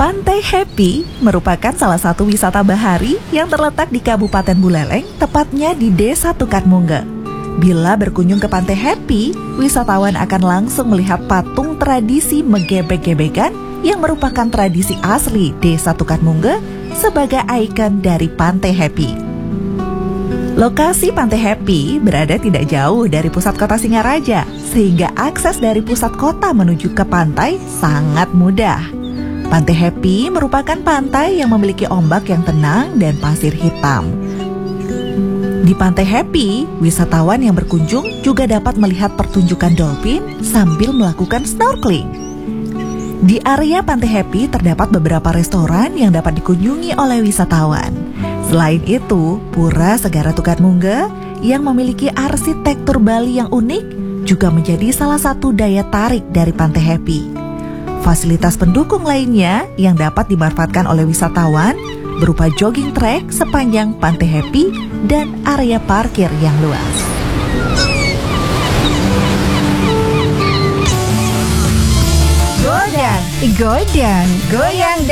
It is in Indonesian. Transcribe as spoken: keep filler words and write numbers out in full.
Pantai Happy merupakan salah satu wisata bahari yang terletak di Kabupaten Buleleng, tepatnya di Desa Tukatmungge. Bila berkunjung ke Pantai Happy, wisatawan akan langsung melihat patung tradisi megebek-gebekan yang merupakan tradisi asli Desa Tukatmungge sebagai ikon dari Pantai Happy. Lokasi Pantai Happy berada tidak jauh dari pusat kota Singaraja, sehingga akses dari pusat kota menuju ke pantai sangat mudah. Pantai Happy merupakan pantai yang memiliki ombak yang tenang dan pasir hitam. Di Pantai Happy, wisatawan yang berkunjung juga dapat melihat pertunjukan dolphin sambil melakukan snorkeling. Di area Pantai Happy terdapat beberapa restoran yang dapat dikunjungi oleh wisatawan. Selain itu, Pura Segara Tukatmungge yang memiliki arsitektur Bali yang unik juga menjadi salah satu daya tarik dari Pantai Happy. Fasilitas pendukung lainnya yang dapat dimanfaatkan oleh wisatawan berupa jogging track sepanjang Pantai Happy dan area parkir yang luas. Godang, godang, goyang